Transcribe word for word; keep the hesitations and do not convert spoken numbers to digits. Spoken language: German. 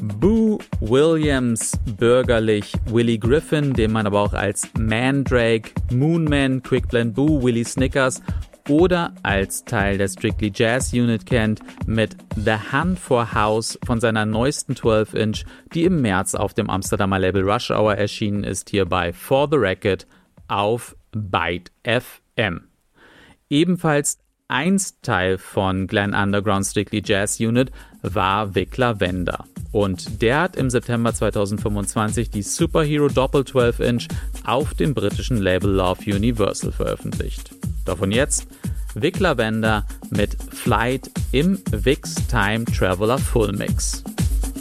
Boo Williams, bürgerlich Willie Griffin, den man aber auch als Mandrake, Moonman, Quickblend Boo, Willie Snickers oder als Teil der Strictly Jazz Unit kennt, mit The Hunt for House von seiner neuesten zwölf Inch, die im März auf dem Amsterdamer Label Rush Hour erschienen ist, hier bei For the Record auf Byte F M. Ebenfalls einst Teil von Glenn Underground's Strictly Jazz Unit war Vic Lavender. Und der hat im September zweitausendfünfundzwanzig die Superhero Doppel zwölf Inch auf dem britischen Label Love Universal veröffentlicht. Davon jetzt Vic Lavender mit Flight im Vic's Time Traveler Full Mix.